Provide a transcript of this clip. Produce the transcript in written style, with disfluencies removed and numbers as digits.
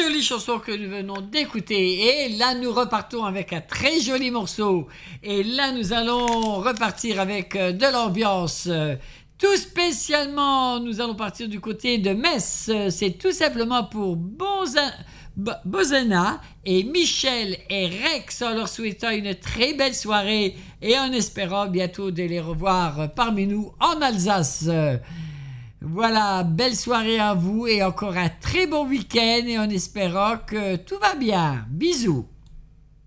jolie chanson que nous venons d'écouter. Et là, nous repartons avec un très joli morceau. Et là, nous allons repartir avec de l'ambiance. Tout spécialement, nous allons partir du côté de Metz. C'est tout simplement pour Bozena et Michel et Rex en leur souhaitant une très belle soirée et en espérant bientôt de les revoir parmi nous en Alsace. Voilà, belle soirée à vous et encore un très bon week-end et en espérant que tout va bien. Bisous.